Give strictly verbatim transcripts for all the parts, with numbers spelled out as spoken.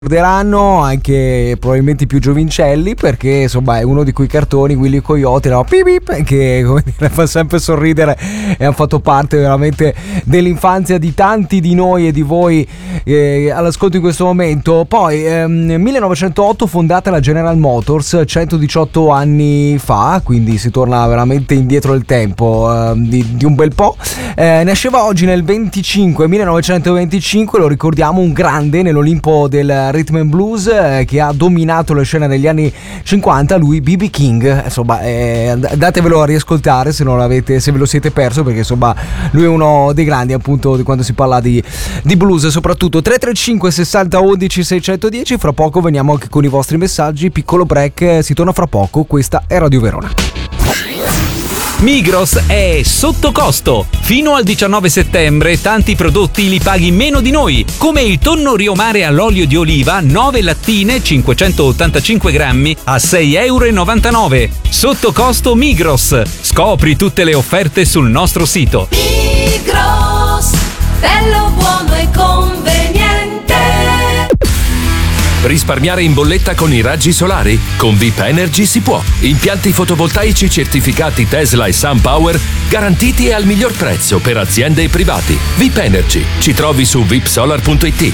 ricorderanno anche probabilmente i più giovincelli, perché insomma è uno di quei cartoni, Willy e Coyote, no? Pip pip, che come dire, fa sempre sorridere e hanno fatto parte veramente dell'infanzia di tanti di noi e di voi eh, all'ascolto in questo momento. Poi ehm, millenovecentotto fondata la General Motors, centodiciotto anni fa, quindi si torna veramente indietro nel tempo eh, di, di un bel po'. Eh, nasceva oggi nel venticinque, millenovecentoventicinque, lo ricordiamo, un grande nell'Olimpo del rhythm and blues eh, che ha dominato le scene negli anni cinquanta, lui B B King. Insomma, eh, andatevelo a riascoltare se non l'avete, se ve lo siete perso, perché insomma lui è uno dei grandi appunto di quando si parla di, di blues, soprattutto. Tre tre cinque sessanta undici seicentodieci. Fra poco veniamo anche con i vostri messaggi, piccolo break, si torna fra poco. Questa è Radio Verona. Migros è sotto costo. Fino al diciannove settembre tanti prodotti li paghi meno di noi, come il tonno Rio Mare all'olio di oliva, nove lattine, cinquecentottantacinque grammi a sei virgola novantanove euro. Sotto costo Migros. Scopri tutte le offerte sul nostro sito. Migros, bello, buono e conveniente. Risparmiare in bolletta con i raggi solari? Con V I P Energy si può. Impianti fotovoltaici certificati Tesla e SunPower garantiti e al miglior prezzo per aziende e privati. V I P Energy. Ci trovi su vipsolar punto it.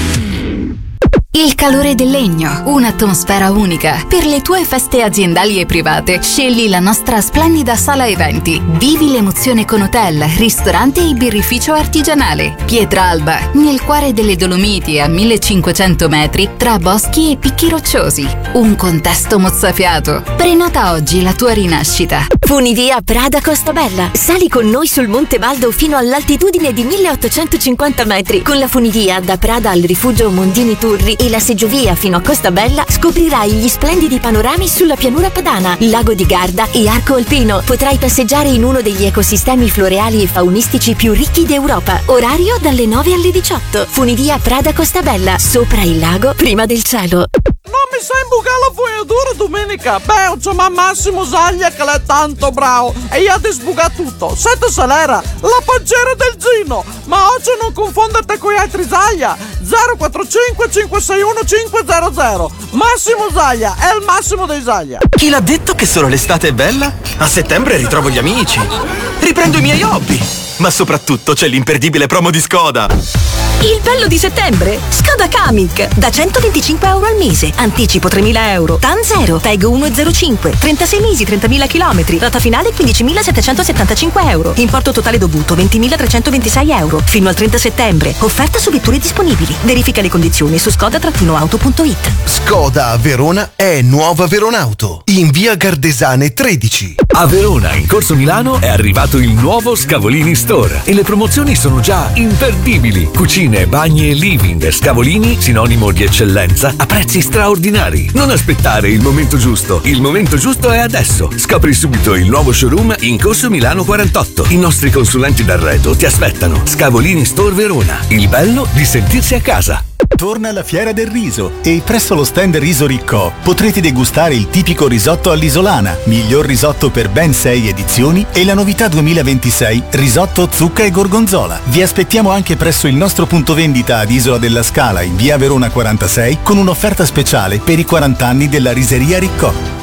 Il calore del legno, un'atmosfera unica. Per le tue feste aziendali e private, scegli la nostra splendida sala eventi. Vivi l'emozione con hotel, ristorante e birrificio artigianale. Pietralba, nel cuore delle Dolomiti, a millecinquecento metri, tra boschi e picchi rocciosi. Un contesto mozzafiato. Prenota oggi la tua rinascita. Funivia Prada Costa Bella. Sali con noi sul Monte Baldo fino all'altitudine di milleottocentocinquanta metri. Con la funivia da Prada al rifugio Mondini Turri e la seggiovia fino a Costa Bella scoprirai gli splendidi panorami sulla pianura padana, lago di Garda e arco alpino. Potrai passeggiare in uno degli ecosistemi floreali e faunistici più ricchi d'Europa. Orario dalle nove alle diciotto. Funivia Prada Costa Bella, sopra il lago, prima del cielo. Non mi sai imbucare la fognatura domenica? Beh, c'è ma Massimo Zaglia che l'è tanto bravo e gli ha disbucato tutto. Sette Salera, la pancera del Gino. Ma oggi non confonderti con gli altri Zaglia. zero quattro cinque cinque sei uno cinque zero zero. Massimo Zaglia è il massimo dei Zaglia. Chi l'ha detto che solo l'estate è bella? A settembre ritrovo gli amici, riprendo i miei hobby, ma soprattutto c'è l'imperdibile promo di Skoda. Il bello di settembre? Skoda Kamiq da centoventicinque euro al mese, anticipo tremila euro, TAN zero, T E G uno virgola zero cinque, trentasei mesi, trentamila chilometri, rata finale quindicimilasettecentosettantacinque euro, importo totale dovuto ventimilatrecentoventisei euro, fino al trenta settembre, offerta su vetture disponibili, verifica le condizioni su skoda auto punto it. Skoda a Verona è Nuova Veronauto, in via Gardesane tredici. A Verona, in Corso Milano, è arrivato il nuovo Scavolini Store e le promozioni sono già imperdibili. Cucine, bagni e living. Scavolini, sinonimo di eccellenza, a prezzi straordinari. Non aspettare il momento giusto. Il momento giusto è adesso. Scopri subito il nuovo showroom in Corso Milano quarantotto. I nostri consulenti d'arredo ti aspettano. Scavolini Store Verona. Il bello di sentirsi a casa. Torna la Fiera del Riso e presso lo stand Riso Riccò potrete degustare il tipico risotto all'isolana, miglior risotto per ben sei edizioni, e la novità duemilaventisei risotto zucca e gorgonzola. Vi aspettiamo anche presso il nostro punto vendita ad Isola della Scala in via Verona quarantasei con un'offerta speciale per i quaranta anni della Riseria Riccò.